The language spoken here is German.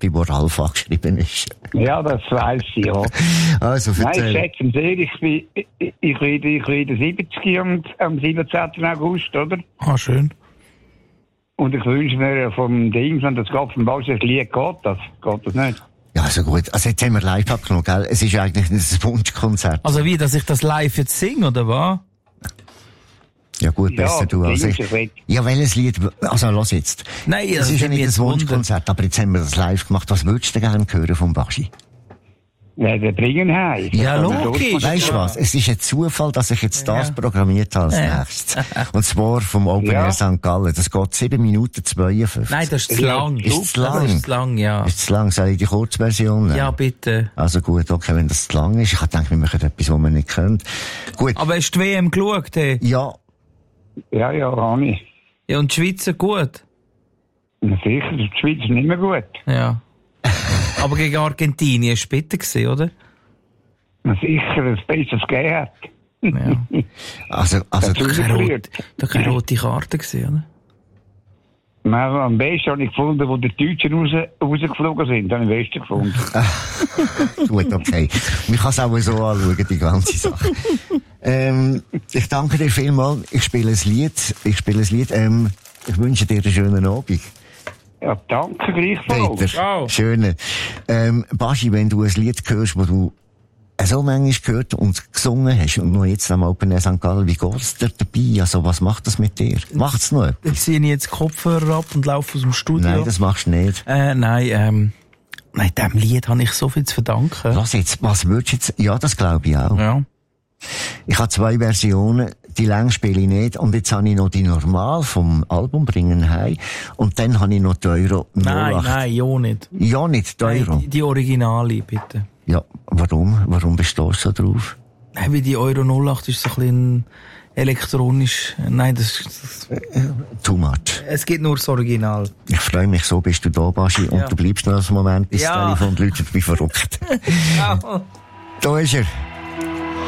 bei Moralfach geschrieben ist. Ja, das weiss ich, ja. Also, Nein, erzähl. ich sage ich werde 70 am 17. August, oder? Ah, schön. Und ich wünsche mir vom Ding, wenn das geht, vom Bausch, das Lied geht das nicht. Ja, also gut. Also jetzt haben wir live abgenommen, gell? Es ist eigentlich ein Wunschkonzert. Also wie, dass ich das live jetzt singe, oder was? Ja gut, besser Ja, du als ich. Ja, welches Lied? Also, los jetzt. Nein, Es ist ja nicht ein Wunschkonzert, aber jetzt haben wir das live gemacht. Was würdest du gerne hören vom Baschi? Ja, der bringen heim. Ja, logisch. Weißt du was? Es ist ein Zufall, dass ich jetzt das programmiert habe als nächstes. Und zwar vom Open Air St. Gallen. Das geht 7 Minuten 52. Nein, das ist zu lang. Ist zu lang? Das ist zu lang, ja. Ist zu lang? Soll ich die Kurzversion nehmen? Ja, bitte. Also gut, okay, wenn das zu lang ist. Ich habe gedacht, wir machen etwas, was wir nicht können. Gut. Aber hast du die WM geschaut, hey? Ja. Ja, habe ich. Ja, und die Schweizer gut? Na sicher, die Schweiz ist nicht mehr gut. Ja. Aber gegen Argentinien war es bitter gewesen, oder? Na sicher, das Besseres gegeben hat. Ja. Also, Das ist Da keine rote Karte gewesen, oder? Nein, am besten habe ich gefunden, wo die Deutschen rausgeflogen sind. Habe ich am besten gefunden. Gut, okay. Man kann es auch so anschauen, die ganze Sache. Ich danke dir vielmals. Ich spiele ein Lied. Ich wünsche dir einen schönen Abend. Ja, danke gleichfalls. Peter, Ciao. schöne. Baschi, wenn du ein Lied hörst, das du so manchmal gehört und gesungen hast und noch jetzt am Open Air St. Gallen, wie geht's dir dabei? Also, was macht das mit dir? Macht's noch etwas? Ich ziehe jetzt Kopfhörer ab und laufe aus dem Studio. Nein, das machst du nicht. Nein, dem Lied habe ich so viel zu verdanken. Lass jetzt, was würdest du jetzt? Ja, das glaube ich auch. Ja. Ich habe 2 Versionen, die lang spiele ich nicht, und jetzt habe ich noch die Normal vom Album Bringen heim, und dann habe ich noch die Euro 08. Nein, ja nicht. Ja, nicht die Euro. Nein, die Originale, bitte. Ja, warum? Warum bist du so drauf? Nein, weil die Euro 08 ist so ein bisschen elektronisch. Nein, das Too much. es gibt nur das Original. Ich freue mich, so bist du da, Baschi, und du bleibst noch einen Moment, bis das Telefon läutet, wie verrückt. Ja. Da ist er.